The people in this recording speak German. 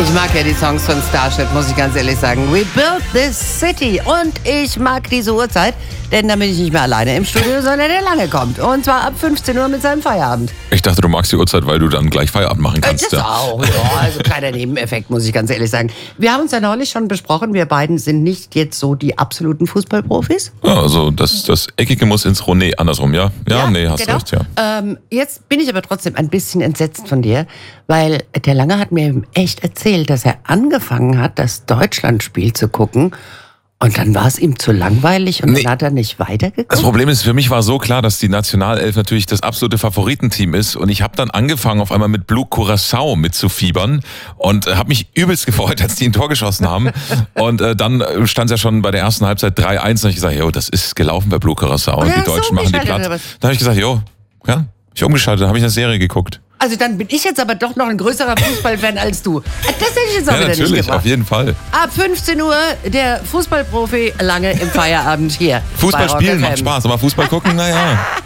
Ich mag ja die Songs von Starship, muss ich ganz ehrlich sagen. We built this city. Und ich mag diese Uhrzeit, denn dann bin ich nicht mehr alleine im Studio, sondern der Lange kommt. Und zwar ab 15 Uhr mit seinem Feierabend. Ich dachte, du magst die Uhrzeit, weil du dann gleich Feierabend machen kannst. Das auch, ja. Also kleiner Nebeneffekt, muss ich ganz ehrlich sagen. Wir haben uns ja neulich schon besprochen, wir beiden sind nicht jetzt so die absoluten Fußballprofis. Ja, also das Eckige muss ins Rohr. Nee, andersrum, ja? Ja, nee, hast genau. recht, ja. Jetzt bin ich aber trotzdem ein bisschen entsetzt von dir, weil der Lange hat mir echt erzählt, dass er angefangen hat, das Deutschlandspiel zu gucken. Und dann war es ihm zu langweilig und dann hat er nicht weitergeguckt. Das Problem ist, für mich war so klar, dass die Nationalelf natürlich das absolute Favoritenteam ist. Und ich habe dann angefangen, auf einmal mit Blue Curaçao mitzufiebern und habe mich übelst gefreut, als die ein Tor geschossen haben. Und dann stand es ja schon bei der ersten Halbzeit 3-1 und ich gesagt, jo, das ist gelaufen bei Blue Curaçao. Und die Deutschen machen die platt. Da habe ich gesagt, jo, ja, ich umgeschaltet, habe ich eine Serie geguckt. Also dann bin ich jetzt aber doch noch ein größerer Fußballfan als du. Das hätte ich jetzt auch wieder nicht natürlich, gebracht. auf jeden Fall. Ab 15 Uhr der Fußballprofi Lange im Feierabend hier. Fußball spielen macht Spaß, aber Fußball gucken, naja.